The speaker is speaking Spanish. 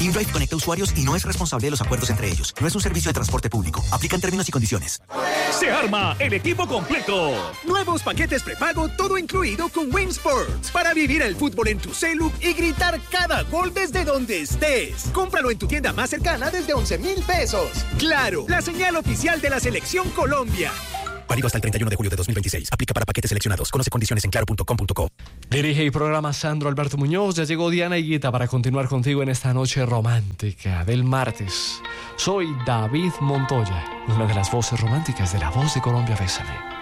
InDrive conecta usuarios y no es responsable de los acuerdos entre ellos. No es un servicio de transporte público. Aplican términos y condiciones. Se arma el equipo completo. Nuevos paquetes prepago, todo incluido con Win Sports. Para vivir el fútbol en tu celu y gritar cada gol desde donde estés. Cómpralo en tu tienda más cercana desde 11,000 pesos. Claro, la señal oficial de la Selección Colombia. Válido hasta el 31 de julio de 2026. Aplica para paquetes seleccionados. Conoce condiciones en claro.com.co. Dirige y programa Sandro Alberto Muñoz. Ya llegó Diana Higuita para continuar contigo en esta noche romántica del martes. Soy David Montoya, una de las voces románticas de La Voz de Colombia. Bésame.